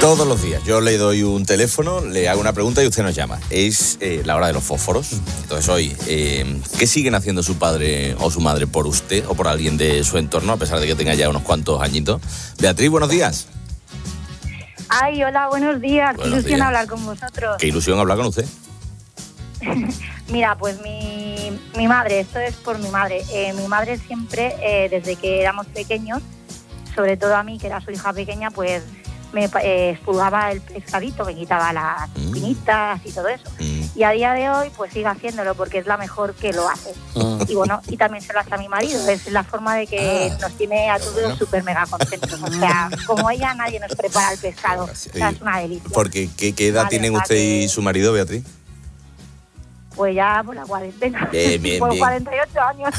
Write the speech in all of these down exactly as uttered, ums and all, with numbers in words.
Todos los días yo le doy un teléfono, le hago una pregunta y usted nos llama. Es eh, la hora de los fósforos. Entonces hoy, eh, ¿qué siguen haciendo su padre o su madre por usted o por alguien de su entorno, a pesar de que tenga ya unos cuantos añitos? Beatriz, buenos días. Ay, hola, buenos días. Buenos Qué ilusión días. hablar con vosotros. Qué ilusión hablar con usted. Mira, pues mi, mi madre, esto es por mi madre. Eh, mi madre siempre, eh, desde que éramos pequeños, sobre todo a mí, que era su hija pequeña, pues me eh, espulgaba el pescadito, me quitaba las Mm. pinitas y todo eso. Mm. Y a día de hoy, pues sigue haciéndolo porque es la mejor que lo hace. Ah. Y bueno, y también se lo hace a mi marido. Es la forma de que Ah. nos tiene a todos súper mega contentos. O sea, como ella, nadie nos prepara el pescado. O sea, es una delicia. Porque, ¿qué, qué edad Vale, tienen o sea usted y que- su marido, Beatriz? Pues ya por la cuarentena. Bien, bien, por bien. cuarenta y ocho años.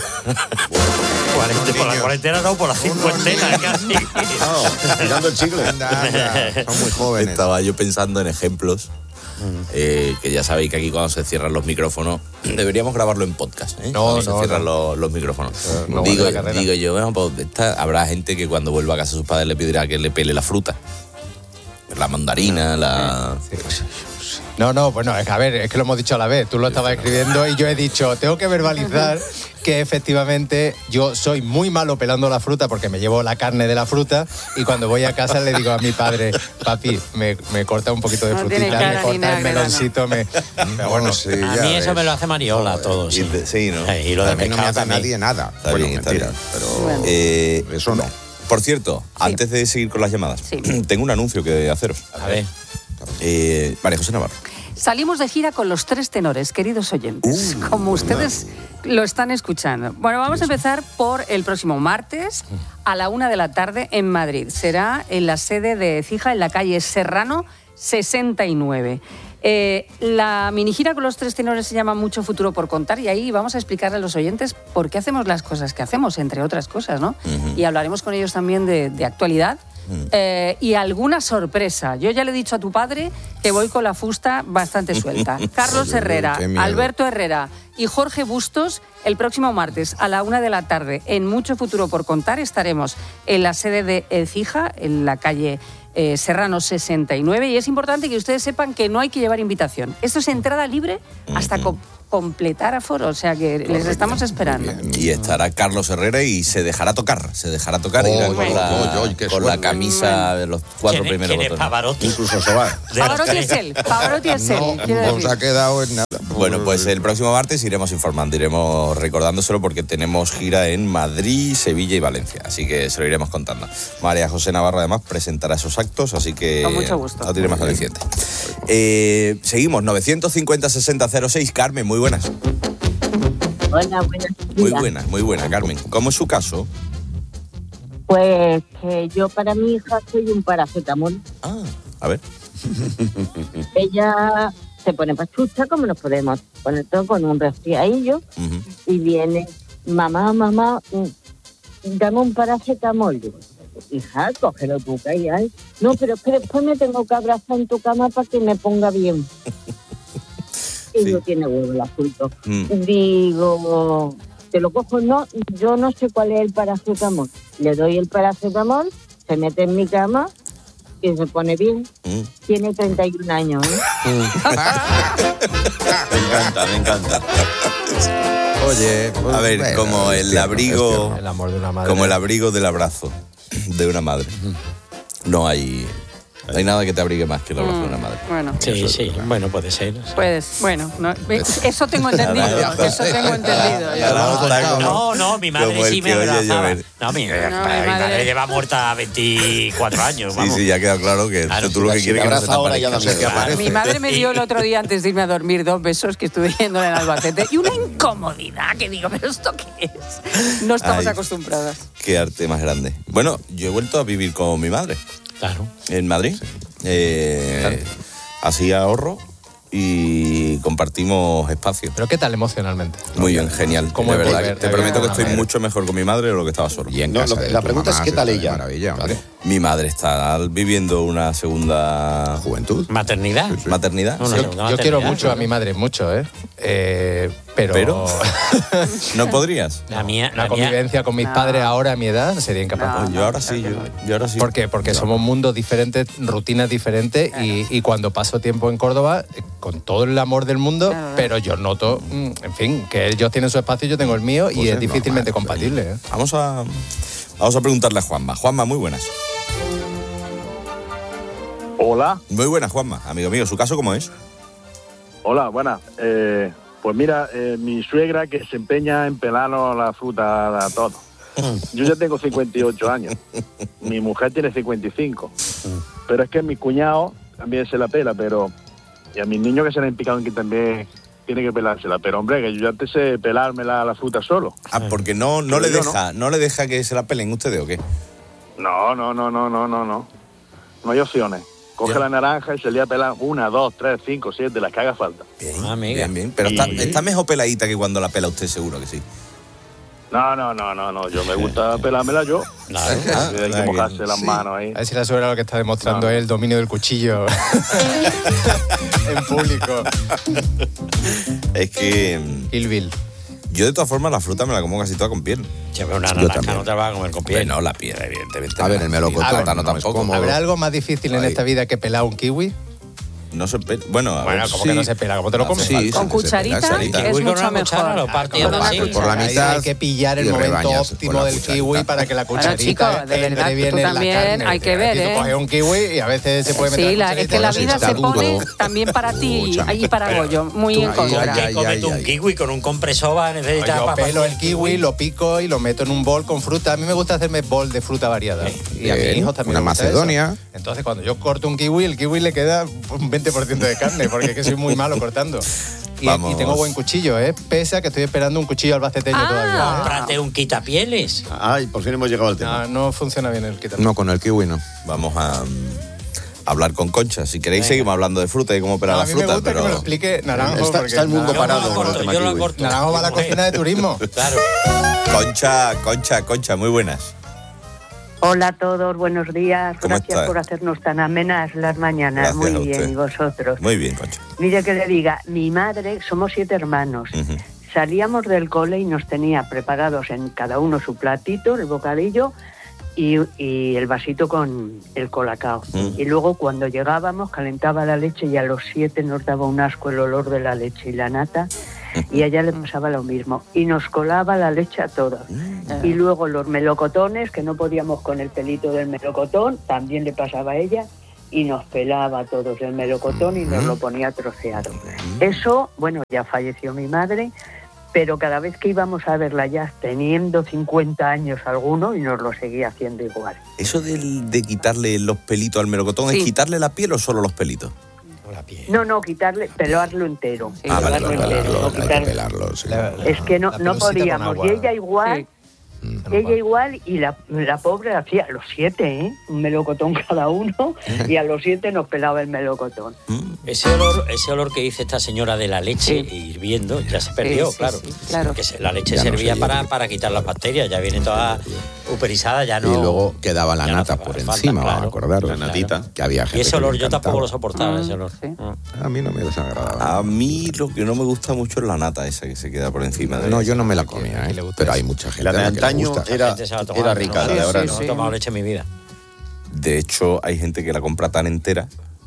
Cuarenta- por la cuarentena no, por la cincuentena casi. No, tirando el chicle. Anda, anda. Son muy jóvenes. Estaba yo pensando en ejemplos, eh, que ya sabéis que aquí cuando se cierran los micrófonos, deberíamos grabarlo en podcast, ¿eh? No, cuando se no, cierran no. los, los micrófonos. no digo, vale la carrera. digo yo, bueno, pues esta- habrá gente que cuando vuelva a casa sus padres le pedirá que le pele la fruta. La mandarina, la... No, no, bueno, es que a ver, es que lo hemos dicho a la vez. Tú lo estabas escribiendo y yo he dicho, tengo que verbalizar que efectivamente yo soy muy malo pelando la fruta porque me llevo la carne de la fruta y cuando voy a casa le digo a mi padre, papi, me, me corta un poquito de No tiene frutita, cara me ni corta nada, el que meloncito, me... Pero bueno, sí, A ya mí eso ves. me lo hace Mariola, todo. Y Sí, de- sí, ¿no? Eh, y lo de A mí no me pescado hace también. nadie nada. Está bueno, bien, está mentira. bien. Pero Bueno. Eh, eso no. Por cierto, antes de seguir con las llamadas, Sí. tengo un anuncio que haceros. A ver. Eh, María José Navarro. Salimos de gira con los tres tenores, queridos oyentes, Uh, como ustedes lo están escuchando. Bueno, vamos a empezar por el próximo martes a la una de la tarde en Madrid. Será en la sede de Cija, en la calle Serrano sesenta y nueve. Eh, la mini gira con los tres tenores se llama Mucho Futuro por Contar y ahí vamos a explicarle a los oyentes por qué hacemos las cosas que hacemos, entre otras cosas, ¿no? Ujú. Y hablaremos con ellos también de, de actualidad. Eh, y alguna sorpresa. Yo ya le he dicho a tu padre que voy con la fusta bastante suelta. Carlos Oye, Herrera, qué miedo. Alberto Herrera y Jorge Bustos, el próximo martes a la una de la tarde en Mucho Futuro por Contar estaremos en la sede de Écija, en la calle eh, Serrano sesenta y nueve, y es importante que ustedes sepan que no hay que llevar invitación. Esto es entrada libre hasta co- completar aforo, o sea que les estamos esperando. Y estará Carlos Herrera y se dejará tocar, se dejará tocar irá Oh, con, oh, la, oh, oh, qué con la suerte. camisa de los cuatro ¿Quién es- primeros quién es botones. Pavarotti? Incluso Sobar. De los Pavarotti tres. es él, Pavarotti es él, No, quiero nos decir. ha quedado en nada. Bueno, pues el próximo martes iremos informando, iremos recordándoselo porque tenemos gira en Madrid, Sevilla y Valencia, así que se lo iremos contando. María José Navarro además presentará esos actos, así que Con mucho gusto. no tiene más aliciente. Eh, seguimos, novecientos cincuenta sesenta cero seis. Carmen, muy buenas. Hola, buenas Muy días. buena, muy buena, Carmen. ¿Cómo es su caso? Pues que yo para mi hija soy un paracetamol. Ah, a ver. Ella se pone pachucha, como nos podemos poner todo con un resfriadillo, Ujú. y viene, mamá, mamá, mm, dame un paracetamol. Digo, hija, cógelo tú, que ahí hay. No, pero es que después me tengo que abrazar en tu cama para que me ponga bien. Y Sí. no tiene huevo el asunto. Mm. Digo, te lo cojo, no, yo no sé cuál es el paracetamol. Le doy el paracetamol, se mete en mi cama y se pone bien. Mm. Tiene treinta y un años, ¿eh? Me encanta, me encanta. Oye, pues, A ver, bueno, como es el cierto, abrigo, es cierto. el amor de una madre. como el abrigo del abrazo de una madre. No hay, no hay nada que te abrigue más que el abrazo de una madre. Bueno, Sí, sí, bueno, puede ser. pues, bueno, no, eso tengo entendido, eso tengo entendido. Ya la otra como- No, no, mi madre como el sí me que oye abrazaba. llover. No, mi, mi mi madre- madre lleva muerta veinticuatro años, Sí, vamos. sí, ya ha quedado claro que Claro, tú lo que si quieres te es que no se te abraza ahora ya aparezca. no sé qué aparece. Mi madre me dio el otro día antes de irme a dormir dos besos que estuve yendo en Albacete y una incomodidad que digo, ¿pero esto qué es? No estamos Ay. acostumbradas. Qué arte más grande. Bueno, yo he vuelto a vivir con mi madre Claro. en Madrid. Eh, Así ahorro y compartimos espacio. Pero ¿qué tal emocionalmente? Muy bien, genial. ¿Cómo de es verdad, volver que te a prometo que vivir con estoy una madre? mucho mejor con mi madre de lo que estaba solo. Y en No, casa lo que- de la tu pregunta es, mamá ¿qué se tal está de ella? Maravilla, hombre. Mi madre está viviendo una segunda juventud. ¿Maternidad? Sí, sí. maternidad. Una Sí. segunda Yo quiero maternidad, mucho a claro. mi madre, mucho, ¿eh? Eh, pero... Pero no podrías. La mía, Una la mía- convivencia con mis No. padres ahora a mi edad sería incapaz. No. Yo ahora sí, yo, yo ahora sí. ¿Por qué? Porque somos mundos diferentes, rutinas diferentes y, y cuando paso tiempo en Córdoba, eh, con todo el amor del mundo, Claro. pero yo noto, mm, en fin, que ellos tienen su espacio y yo tengo el mío y Pues es es difícilmente normal, compatible. ¿eh? Vamos a, vamos a preguntarle a Juanma. Juanma, muy buenas. Hola, Muy buenas, Juanma. Amigo mío, ¿su caso cómo es? hola, buenas. Eh, pues mira, eh, mi suegra que se empeña en pelarnos la fruta a todo. Yo ya tengo cincuenta y ocho años. Mi mujer tiene cincuenta y cinco. Pero es que mi cuñado también se la pela, pero... Y a mis niños que se le han picado que también tiene que pelársela. Pero hombre, que yo ya te sé pelarme la, la fruta solo. Ah, porque no, no Pero le yo deja, no. le deja que se la pelen ustedes o qué. No, no, no, no, no, no, no. No hay opciones. Coge Ya. la naranja y se le va a pelar una, dos, tres, cinco, siete, las que haga falta. Bien, Ah, amiga. bien, bien. Pero Y- está, está mejor peladita que cuando la pela usted, seguro que sí. No, no, no, no, no. Yo me gusta pelármela yo. Claro. Ah, Hay que claro que- mojarse las sí. manos ahí. A ver si la suegra lo que está demostrando No, no. es el dominio del cuchillo en público. Es que mm, Kill Bill. yo de todas formas la fruta me la como casi toda con piel. Che, pero una Yo naranja también. no te la vas a comer con piel. Bueno, la piel, evidentemente. A ver, no. el melocotón Y la plátano no es tampoco. cómodo. ¿Habrá algo más difícil en Ay. esta vida que pelar un kiwi? No se pe- Bueno, a Bueno, ver, como sí. que no se pela, ¿cómo te lo comes? Sí, Falta. Con sí, se cucharita pela, cucharita. es Kiwi con mucho una cuchara, mejor. lo partido Con una así. cuchara. Por la Ahí mitad hay que pillar el y momento rebañas óptimo con la del cucharita. kiwi para que la cucharita chico, de entre verdad, bien tú en la también carne. hay que Que ver, aquí tú ¿eh? coges un kiwi y a veces se puede meter Sí, la, cucharita es que y la no se vida está se duro. pone también para ti Escúchame. y para Goyo, muy en Ay, contra. ay, ay, Que cómete un ay. kiwi con un compresor va a necesitar... Yo para- pelo el kiwi, lo pico y lo meto en un bol con fruta. A mí me gusta hacerme bol de fruta variada. Y a mis Bien, hijos también una me gusta macedonia. eso. Entonces, cuando yo corto un kiwi, el kiwi le queda un veinte por ciento de carne, porque es que soy muy malo cortando. Y, Vamos. y tengo buen cuchillo, ¿eh? Pese a que estoy esperando un cuchillo albaceteño Ah. todavía. ¿eh? Cómprate un quitapieles. Ay, por fin hemos llegado al tema. No, no funciona bien el quitapieles. No, con el kiwi no. Vamos a mm, hablar con Concha. Si queréis, seguimos hablando de fruta y cómo pelar No, la a mí me fruta. gusta pero que me lo explique Naranjo. Está- porque está el mundo Yo Naranjo- parado lo con el corto, tema yo lo kiwi. corto. Naranjo va a la cocina de turismo. Claro. Concha, Concha, Concha, muy buenas. Hola a todos, buenos días. ¿Cómo Gracias estás? por hacernos tan amenas las mañanas. Gracias Muy a bien, usted. y vosotros. Muy bien, Concha. Mire que le diga, mi madre, somos siete hermanos. Ujú. Salíamos del cole y nos tenía preparados en cada uno su platito, el bocadillo y, y el vasito con el colacao. Mm. Y luego cuando llegábamos calentaba la leche y a los siete nos daba un asco el olor de la leche y la nata. Y a ella le pasaba lo mismo. Y nos colaba la leche a todas. Y luego los melocotones, que no podíamos con el pelito del melocotón, también le pasaba a ella. Y nos pelaba a todos el melocotón y nos lo ponía troceado. Eso, bueno, ya falleció mi madre, pero cada vez que íbamos a verla ya teniendo cincuenta años alguno y nos lo seguía haciendo igual. ¿Eso del- de quitarle los pelitos al melocotón Sí. es quitarle la piel o solo los pelitos? Con la piel. No, no, quitarle, pelarlo entero. Sí, Ah, vale, pelarlo vale, entero, vale, no Hay que quitar- pelarlo, sí. La- Es que no, la no pelusita con podíamos. agua. Y ella igual, Sí. Mm. ella igual, y la, la pobre hacía los siete, ¿eh? Un melocotón cada uno, y a los siete nos pelaba el melocotón. Ese olor, ese olor que dice esta señora de la leche Sí. hirviendo ya se perdió, sí, claro. sí, claro. Porque se- la leche Ya no servía se para, hierve. para quitar las bacterias, ya viene toda uperizada, ya no. Y luego quedaba la ya no nata hace por falta, encima, claro. vamos a acordaros. La natita. Que había Y gente ese que le olor yo tampoco encantaba. lo soportaba, Ah, ese olor. sí. Mm. A mí no me desagradaba. A mí lo que no me gusta mucho es la nata esa que se queda por encima de... No, yo no me la comía, ¿A quién ¿eh? le gusta Pero eso? hay mucha gente La a de la que le antaño gusta. era, Gente se la tomaba, era ¿no? rica, la Sí, de ahora sí, no. No he tomado leche en mi vida. De hecho, hay gente que la compra tan entera.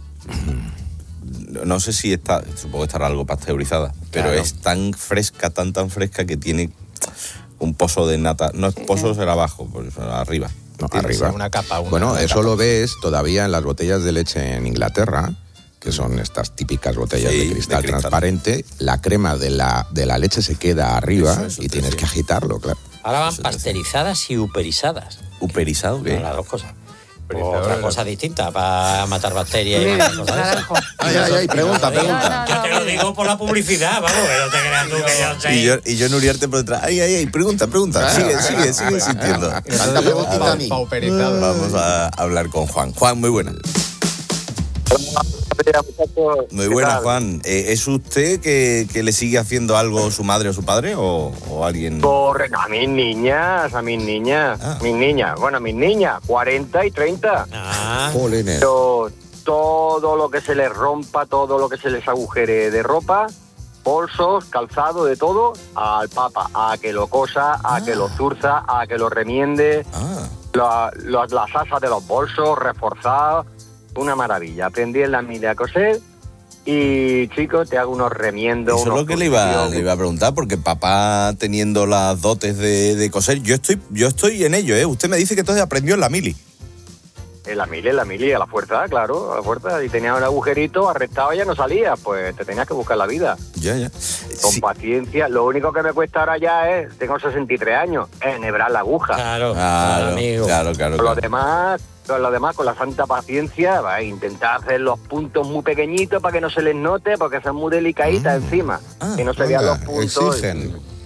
No sé si está, supongo que estará algo pasteurizada, pero Claro. es tan fresca, tan tan fresca que tiene un pozo de nata. No es pozo, será abajo, pues arriba. No, Tiene que arriba. ser una capa, una- bueno, una eso capa. lo ves todavía en las botellas de leche en Inglaterra, que son estas típicas botellas Sí, de de cristal cristal. transparente. La crema de la, de la leche se queda arriba Eso, eso y te tienes decía. que agitarlo, claro. Ahora van Eso te decía. pasteurizadas y uperizadas. ¿Uperizado qué? No, las dos cosas. Uperizador Otra era- cosa distinta para matar bacterias y Muy matar bien, cosas de esas. Naranjo. Ay, ay, ay, pregunta, pregunta. Yo te lo digo por la publicidad, vamos, que no te creas tú que yo sé. Y yo, y yo en Uriarte por detrás. Ay, ay, ay, pregunta, pregunta. Sigue, sigue, sigue insistiendo. Tanta preguntita a mí. Pauperizado. Vamos a hablar con Juan. Juan, muy buena. días, muchachos. Muy ¿Qué buenas, tal? Juan. Eh, ¿Es usted que, que le sigue haciendo algo su madre o su padre o, o alguien? Correcto, a mis niñas, a mis niñas, Ah. mis niñas, bueno, mis niñas, cuarenta y treinta. Ah, Jolines. Pero todo lo que se les rompa, todo lo que se les agujere de ropa, bolsos, calzado, de todo, al papa, a que lo cosa, a que lo zurza, a que lo remiende, Ah, la- la- las asas de los bolsos, reforzados, una maravilla. Aprendí en la mili a coser y, chicos, te hago unos remiendos. eso es unos lo que le iba, tornillos. le iba a preguntar, porque papá teniendo las dotes de, de coser, yo estoy, yo estoy en ello, ¿eh? Usted me dice que entonces aprendió en la mili. En la mili, en la mili, a la fuerza, claro, a la fuerza. Y tenía un agujerito, arrestado y ya no salía, pues te tenías que buscar la vida. Ya, ya. Con Sí. paciencia. Lo único que me cuesta ahora ya es, tengo sesenta y tres años, es enhebrar la aguja. claro, Claro, amigo. claro, claro. Con lo claro. demás, con lo demás, con la santa paciencia, va a intentar hacer los puntos muy pequeñitos para que no se les note, porque son muy delicaditas encima. Ah, que no se vean Venga, los puntos. exigen.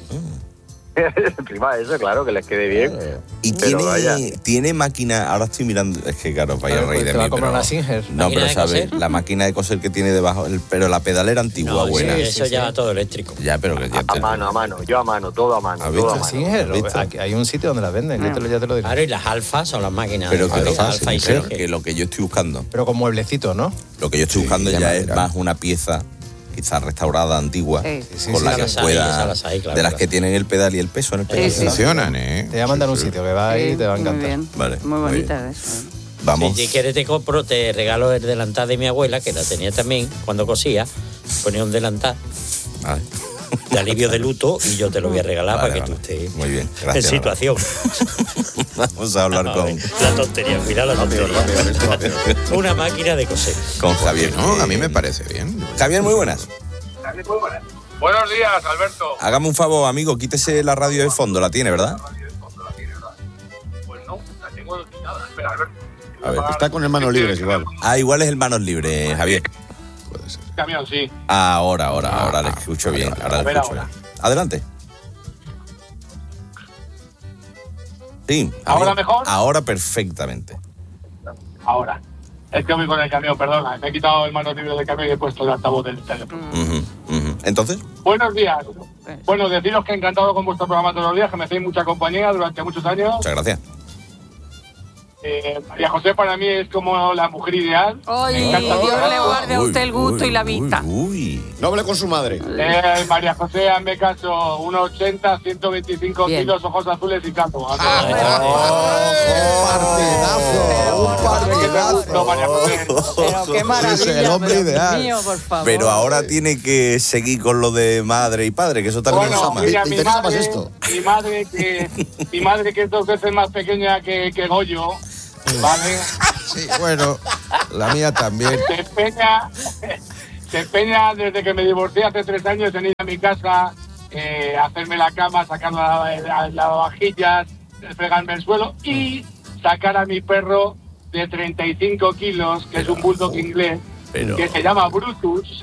Encima de eso, claro, que les quede bien. Y Pero vaya. tiene, tiene máquina, ahora estoy mirando, es que claro, vaya Claro, rey pues de te mí. va a comprar pero- una Singer. No, ¿Máquina pero de sabes, coser? la máquina de coser que tiene debajo, el- pero la pedalera antigua, No, buena. sí, sí, eso sí. ya va todo eléctrico. Ya, pero que ya A te- mano, a mano, yo a mano, todo a mano, ¿Has todo a visto? mano. Singer, ¿Has visto? aquí hay un sitio donde las venden, yo te lo, ya te lo diré. Claro, y las alfas son las máquinas. Pero de que, lo, alfa, alfa y pero Singer. que lo que yo estoy buscando, Pero con mueblecitos, ¿no? lo que yo estoy Sí, buscando de ya es madera. más una pieza, quizás restaurada, antigua, Sí. Sí, con sí, la sí, que las hay, pueda, esas las hay, claro, de las las que hay. tienen el pedal y el peso en el pedal. Sí, sí. Funcionan, ¿eh? Te voy a mandar un Sí, sí. sitio que va ahí y te va a Muy encantar. bien. Vale, Muy muy bonita eso. Vamos. Si quieres te compro, te regalo el delantal de mi abuela, que la tenía también cuando cosía. Ponía un delantal Vale. de alivio de luto y yo te lo voy a regalar Vale, para que vale. tú estés Muy bien, en gracias. situación. Vamos a hablar A con, ver, la tontería, cuidado la Rápido, rápido, tontería. esto rápido. Una máquina de coser. con Javier. No, a mí Eh, me parece bien. Javier, muy buenas. Buenos días, Alberto. Hágame un favor, amigo, quítese la radio de fondo, la tiene, ¿verdad? Pues no, la tengo quitada. Espera, Alberto. A ver. Está con manos libres igual. Ah, igual es el manos libres, Javier. Puede ser. Camión, sí. Ahora, ahora, ahora le escucho bien. Ahora A le ver escucho ahora. bien. Adelante. Sí. ¿Ahora amigo. mejor? Ahora perfectamente. Ahora. Es que voy con el camión, perdona. Me he quitado el mano libre del camión y he puesto el altavoz del teléfono. Ujú, ujú. Entonces, Buenos días. Bueno, deciros que encantado con vuestro programa todos los días, que me hacéis mucha compañía durante muchos años. muchas gracias. Eh, María José para mí es como la mujer ideal. Ay, Me encanta Dios todo. le guarde a usted el gusto y la vista. Uy, No hable con su madre. Eh, María José, hazme caso, uno ochenta, ciento veinticinco Bien. kilos, ojos azules y calvo. A Ah, todos. Un partidazo. No, María José. Pero qué maravilla. Sí, el hombre pero, Dios ideal. mío, por favor. pero ahora tiene que seguir con lo de madre y padre, que eso también Bueno, nos ama. mira, ¿Te mi interesa más madre, esto? mi madre que mi madre que es dos veces más pequeña que, que Goyo, ¿vale? Sí, bueno, la mía también. Se empeña, se empeña desde que me divorcié hace tres años en ir a mi casa, eh, hacerme la cama, sacar las la, la lavavajillas, fregarme el suelo y sacar a mi perro de treinta y cinco kilos, que es un bulldog inglés, Pero- que se llama Brutus.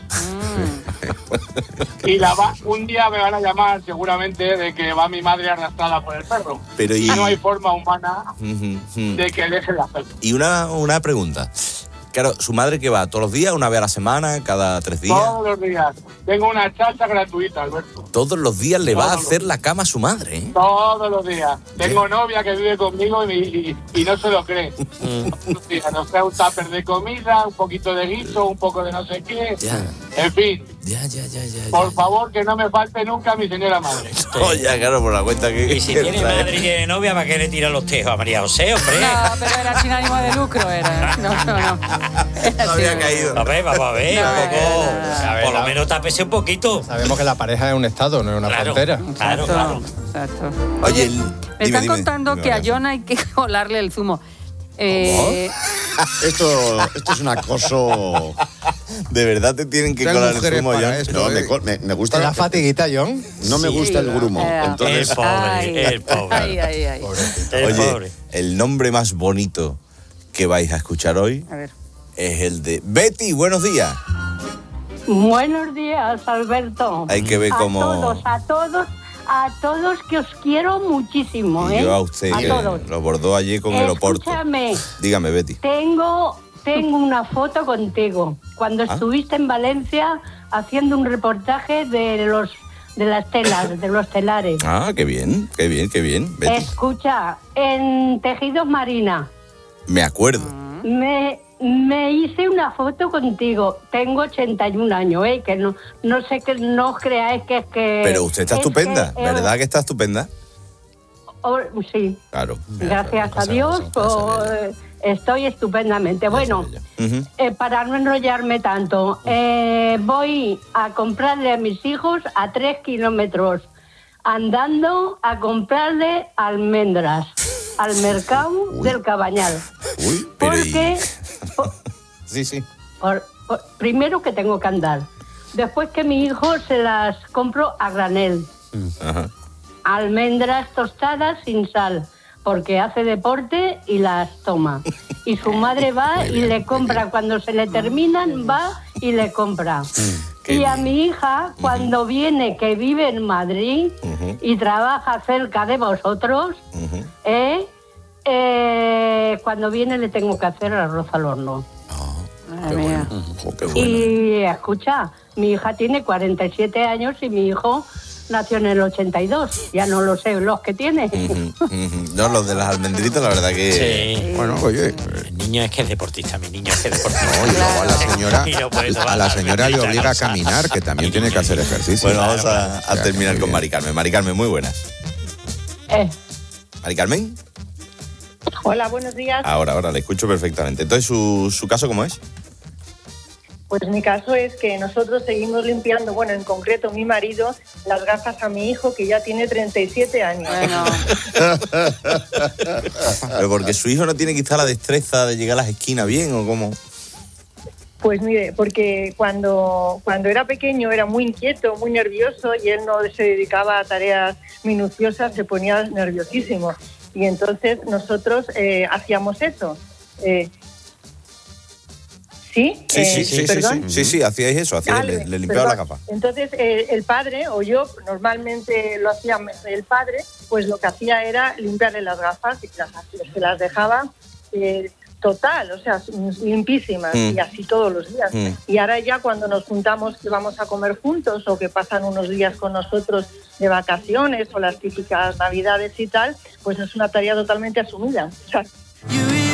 Mm. Y la va, un día me van a llamar seguramente de que va mi madre arrastrada por el perro. Pero y- y no hay forma humana Ujú, ujú. de que deje de hacerlo. Y una, una pregunta. Claro, ¿su madre que va? ¿Todos los días? ¿Una vez a la semana? ¿Cada tres días? Todos los días. Tengo una chacha gratuita, Alberto. Todos los días le va a Todos los hacer la cama a su madre, ¿eh? Todos los días. Tengo novia que vive conmigo y, y- y no se lo cree. Mm. Todos los días. Nos trae un tupper de comida, un poquito de guiso, un poco de no sé qué. Ya, En fin, ya, ya, ya, ya. por ya. favor, que no me falte nunca mi señora madre. Oh, ya, claro, por la cuenta que... Y si que tiene trae. madre y tiene novia, ¿para qué le tira los tejos a María José, hombre? No, pero era sin ánimo de lucro, era. No, no, no. Era No había sin- caído. A ver, vamos a ver, No, un poco. no, no, no. Por lo menos tápese un poquito. Sabemos que la pareja es un estado, no es una Claro, frontera. claro, claro. Exacto. Oye, el- me dime, están dime. contando Dime, que a María. John hay que colarle el zumo. Eh, Esto, esto es un acoso. ¿De verdad te tienen que Hay colar el mujeres zumo, para John? esto, No, me eh. col- me, me gusta. ¿Te da fatiguita, John? No me Sí. gusta el grumo. Eh, Entonces, El pobre, Ay. el pobre. Ay, ay, ay. El Oye, pobre. el nombre más bonito que vais a escuchar hoy A ver. es el de Betty. Buenos días. Buenos días, Alberto. Hay que ver a cómo- todos, a todos, a todos que os quiero muchísimo, Y ¿eh? yo a usted, a que todos. lo bordó allí con el Oporto. Escúchame, Dígame, Betty. tengo, tengo una foto contigo, cuando Ah. estuviste en Valencia haciendo un reportaje de los de las telas, de los telares. Ah, qué bien, qué bien, qué bien. Betty. Escucha, en Tejidos Marina, Me acuerdo. me, me hice una foto contigo. Tengo ochenta y un años, ¿eh? Que no, no sé que no os creáis que es que... Pero usted está es estupenda, que, eh, ¿verdad que está estupenda? oh, sí, Claro. gracias a Dios, oh, eh, estoy estupendamente. Bueno, Ujú. eh, para no enrollarme tanto, eh, voy a comprarle a mis hijos a tres kilómetros andando a comprarle almendras al mercado del Cabañal. Uy, pero y- Porque, Sí, sí. por- por- primero que tengo que andar, después que mi hijo se las compro a granel, Ajá. almendras tostadas sin sal, porque hace deporte y las toma. Y su madre va y le compra, cuando se le terminan, va y le compra. Y a mi hija, cuando viene, que vive en Madrid y trabaja cerca de vosotros, ¿eh? Eh, cuando viene le tengo que hacer arroz al horno. Madre mía. Y escucha, mi hija tiene cuarenta y siete años y mi hijo nació en el ochenta y dos. Ya no lo sé los que tiene. Ujú. No, los de las almendritas, la verdad que... Sí. Bueno, oye. El niño es que es deportista, mi niño es que es deportista. No, y luego a la señora, Y no puede tomar a la señora le almendrita, obliga a o sea. caminar, que también tiene que hacer ejercicio. Bueno, vamos a, a O sea, terminar muy con bien. Mari Carmen. Mari Carmen, muy buenas. Eh, Mari Carmen, Hola, buenos días. ahora, ahora, le escucho perfectamente. Entonces, ¿su, su caso cómo es? Pues mi caso es que nosotros seguimos limpiando, bueno, en concreto mi marido, las gafas a mi hijo, que ya tiene treinta y siete años. Bueno, Pero porque su hijo no tiene quizá la destreza de llegar a las esquinas bien, ¿o cómo? Pues mire, porque cuando, cuando era pequeño era muy inquieto, muy nervioso y él no se dedicaba a tareas minuciosas, se ponía nerviosísimo. Y entonces nosotros eh, hacíamos eso. Eh, ¿Sí? Sí, Eh, sí, sí, sí, ¿perdón? sí, sí, sí, hacíais eso, hacíais, Ah, le, le- le limpiaba la perdón. capa. Entonces, eh, el padre, o yo, normalmente lo hacía el padre, pues lo que hacía era limpiarle las gafas y las, se las dejaba eh, total, o sea, limpísimas, Mm. y así todos los días. Mm. Y ahora ya cuando nos juntamos que vamos a comer juntos o que pasan unos días con nosotros de vacaciones o las típicas navidades y tal, pues es una tarea totalmente asumida. O sea,